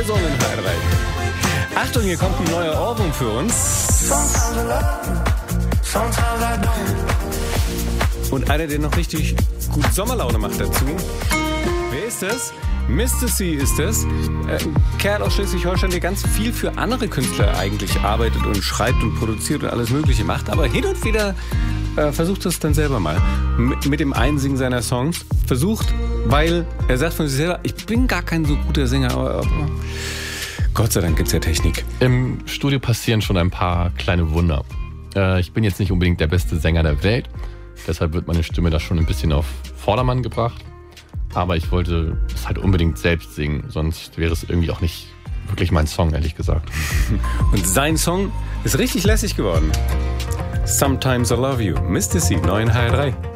Boyzone in HR3. Achtung, hier kommt ein neuer Ohrwurm für uns. Und einer, der noch richtig gut Sommerlaune macht dazu. Wer ist das? Mr. C ist es. Ein Kerl aus Schleswig-Holstein, der ganz viel für andere Künstler eigentlich arbeitet und schreibt und produziert und alles Mögliche macht. Aber hin und wieder versucht es dann selber mal. Mit dem Einsingen seiner Songs. Versucht, weil er sagt von sich selber, ich bin gar kein so guter Sänger, aber Gott sei Dank gibt's ja Technik. Im Studio passieren schon ein paar kleine Wunder. Ich bin jetzt nicht unbedingt der beste Sänger der Welt. Deshalb wird meine Stimme da schon ein bisschen auf Vordermann gebracht. Aber ich wollte es halt unbedingt selbst singen, sonst wäre es irgendwie auch nicht wirklich mein Song, ehrlich gesagt. Und sein Song ist richtig lässig geworden. Sometimes I Love You, Mr. C, neu in HR3.